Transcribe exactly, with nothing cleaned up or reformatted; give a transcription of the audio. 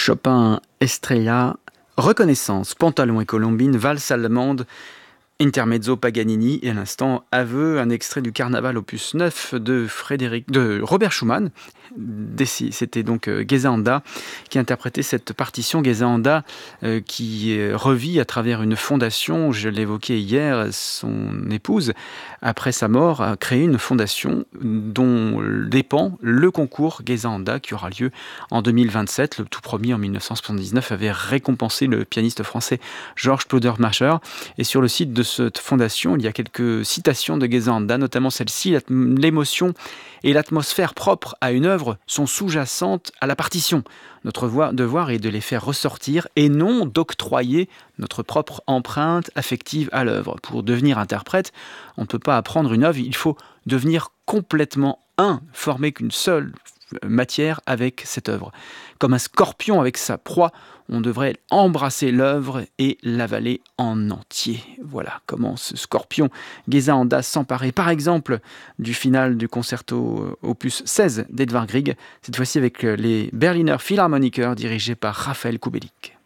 Chopin, Estrella, Reconnaissance, Pantalon et Colombine, Valse allemande, Intermezzo Paganini et à l'instant Aveu, un extrait du Carnaval opus neuf de, Frédéric, de Robert Schumann. C'était donc euh, Geza Anda qui interprétait cette partition. Geza Anda euh, qui euh, revit à travers une fondation, je l'évoquais hier, son épouse, après sa mort, a créé une fondation dont dépend le concours Geza Anda qui aura lieu en deux mille vingt-sept. Le tout premier en dix-neuf cent soixante-dix-neuf avait récompensé le pianiste français Georges Plaudermacher. Et sur le site de cette fondation, il y a quelques citations de Geza Anda, notamment celle-ci: l'émotion et l'atmosphère propre à une œuvre sont sous-jacentes à la partition. Notre devoir est de les faire ressortir et non d'octroyer notre propre empreinte affective à l'œuvre. Pour devenir interprète, on ne peut pas apprendre une œuvre, il faut devenir complètement un, former qu'une seule matière avec cette œuvre. Comme un scorpion avec sa proie, on devrait embrasser l'œuvre et l'avaler en entier. Voilà comment ce scorpion Geza Anda s'emparait par exemple du final du concerto opus seize d'Edvard Grieg, cette fois-ci avec les Berliner Philharmoniker dirigés par Raphaël Kubelik.